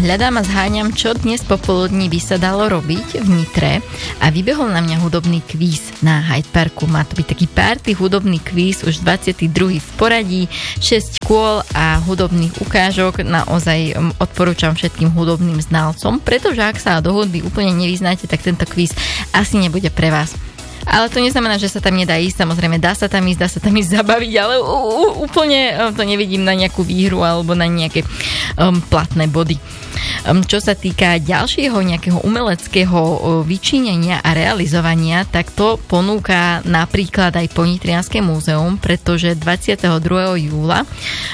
Hľadám a zháňam, čo dnes popoludní by sa dalo robiť v Nitre a vybehol na mňa hudobný kvíz na Hyde Parku. Má to byť taký party hudobný kvíz, už 22. v poradí, 6 kôl a hudobných ukážok. Naozaj odporúčam všetkým hudobným znalcom, pretože ak sa do hudby úplne nevyznáte, tak tento kvíz asi nebude pre vás. Ale to neznamená, že sa tam nedá ísť, samozrejme dá sa tam ísť zabaviť, ale úplne to nevidím na nejakú výhru alebo na nejaké platné body. Čo sa týka ďalšieho nejakého umeleckého vyčínenia a realizovania, tak to ponúka napríklad aj Ponitrianske múzeum, pretože 22. júla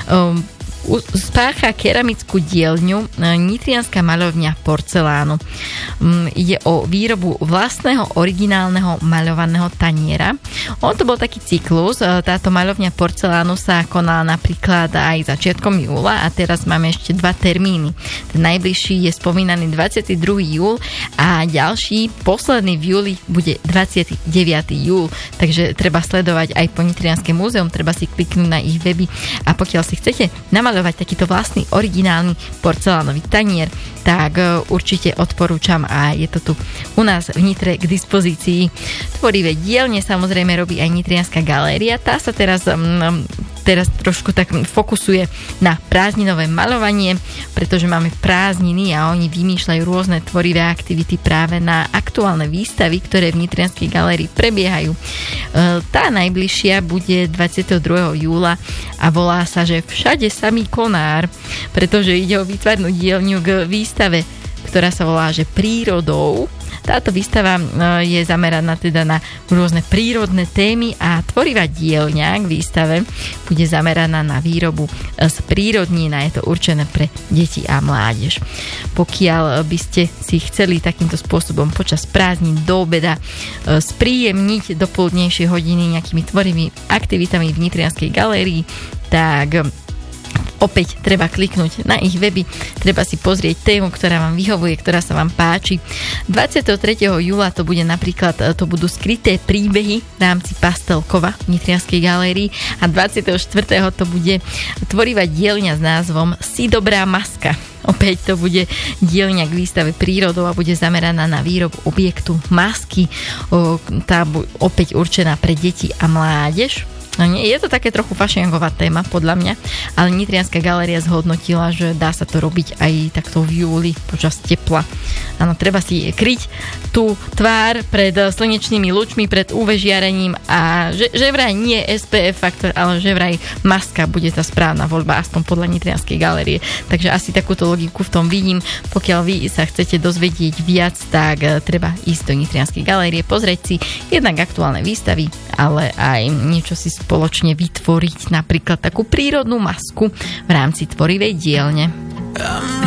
spácha keramickú dielňu Nitrianska maľovňa porcelánu. Ide o výrobu vlastného originálneho maľovaného taniera. On to bol taký cyklus. Táto maľovňa porcelánu sa konala napríklad aj začiatkom júla a teraz máme ešte 2 termíny. Ten najbližší je spomínaný 22. júl a ďalší, posledný v júli, bude 29. júl. Takže treba sledovať aj Ponitrianske múzeum, treba si kliknúť na ich weby a pokiaľ si chcete namaľovať takýto vlastný originálny porcelánový tanier, tak určite odporúčam a je to tu u nás v Nitre k dispozícii. Tvorivé dielne samozrejme robí aj Nitrianska galéria. Tá sa teraz trošku tak fokusuje na prázdninové maľovanie, pretože máme prázdniny a oni vymýšľajú rôzne tvorivé aktivity práve na aktuálne výstavy, ktoré v Nitrianskej galérii prebiehajú. Tá najbližšia bude 22. júla a volá sa, že Všade samý konár, pretože ide o výtvarnú dielňu k výstave, ktorá sa volá, že Prírodou. Táto výstava je zameraná teda na rôzne prírodné témy a tvorivá dielňa k výstave bude zameraná na výrobu z prírodnín a je to určené pre deti a mládež. Pokiaľ by ste si chceli takýmto spôsobom počas prázdnin do obeda spríjemniť dopoludnejšie hodiny nejakými tvorivými aktivitami v Nitrianskej galérii, tak opäť treba kliknúť na ich weby, treba si pozrieť tému, ktorá vám vyhovuje, ktorá sa vám páči. 23. júla to budú skryté príbehy v rámci Pastelkova v Nitrianskej galérii a 24. to bude tvorivá dielňa s názvom Si dobrá maska. Opäť to bude dielňa k výstave Prírodou a bude zameraná na výrobu objektu masky. Tá opäť určená pre deti a mládež. No nie, je to také trochu fašiangová téma, podľa mňa, ale Nitrianska galéria zhodnotila, že dá sa to robiť aj takto v júli počas tepla. Áno, treba si kryť tú tvár pred slnečnými lučmi, pred UV žiarením a že vraj nie SPF faktor, ale že vraj maska bude tá správna voľba, aspoň podľa Nitrianskej galérie. Takže asi takúto logiku v tom vidím. Pokiaľ vy sa chcete dozvedieť viac, tak treba ísť do Nitrianskej galérie, pozrieť si jednak aktuálne výstavy, ale aj niečo si spoločne vytvoriť, napríklad takú prírodnú masku v rámci tvorivej dielne.